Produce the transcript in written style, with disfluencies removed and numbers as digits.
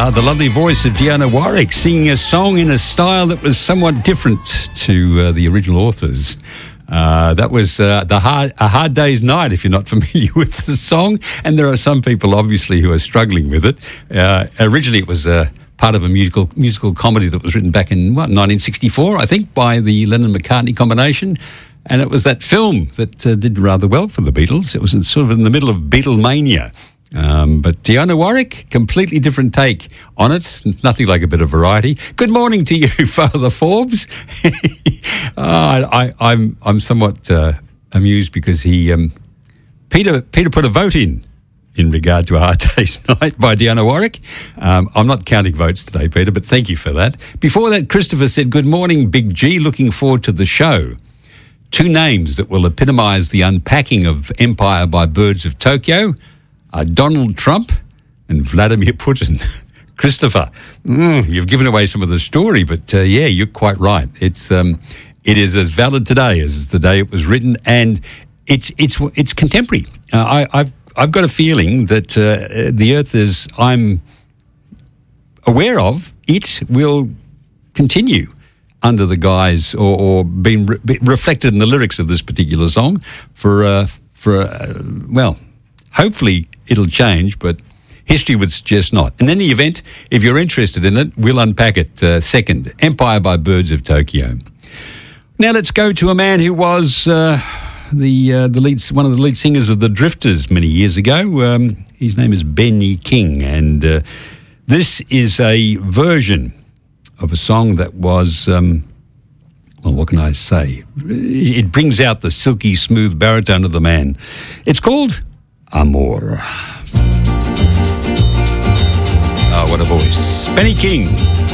The lovely voice of Dionne Warwick singing a song in a style that was somewhat different to the original authors. That was A Hard Day's Night, if you're not familiar with the song. And there are some people, obviously, who are struggling with it. Originally, it was part of a musical comedy that was written back in, 1964, I think, by the Lennon-McCartney combination. And it was that film that did rather well for the Beatles. It was sort of in the middle of Beatlemania. But Dionne Warwick, completely different take on it. Nothing like a bit of variety. Good morning to you, Father Forbes. I'm somewhat amused because Peter put a vote in regard to A Hard Day's Night by Dionne Warwick. I'm not counting votes today, Peter, but thank you for that. Before that, Christopher said, "Good morning, Big G. Looking forward to the show. Two names that will epitomise the unpacking of Empire by Birds of Tokyo are Donald Trump and Vladimir Putin." Christopher, you've given away some of the story, but yeah, you're quite right. It is as valid today as the day it was written, and it's contemporary. I've got a feeling that the Earth, as I'm aware of, it will continue under the guise or being reflected in the lyrics of this particular song for hopefully it'll change, but history would suggest not. In any event, if you're interested in it, we'll unpack it second. Empire by Birds of Tokyo. Now let's go to a man who was one of the lead singers of the Drifters many years ago. His name is Benny King, and this is a version of a song that was, what can I say? It brings out the silky smooth baritone of the man. It's called Amor. Oh, what a voice. Benny King.